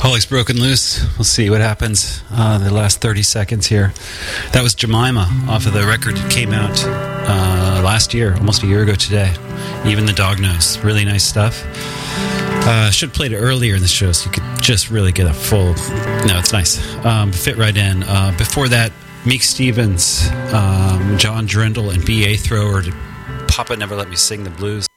Pollock's Broken Loose. We'll see what happens the last 30 seconds here. That was Jemima off of the record that came out last year, almost a year ago today. Even the Dog Knows. Really nice stuff. Should have played it earlier in the show so you could just really get a full... No, it's nice. Fit right in. Before that, Meek Stevens, John Drindle, and B.A. Thrower. Papa Never Let Me Sing the Blues.